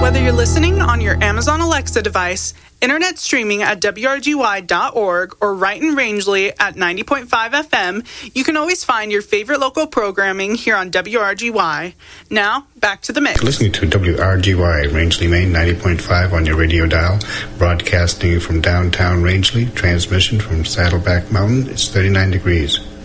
Whether you're listening on your Amazon Alexa device, internet streaming at WRGY.org, or right in Rangeley at 90.5 FM, you can always find your favorite local programming here on WRGY. Now, back to the mix. You're listening to WRGY, Rangeley, Maine, 90.5 on your radio dial, broadcasting from downtown Rangeley. Transmission from Saddleback Mountain. It's 39 degrees.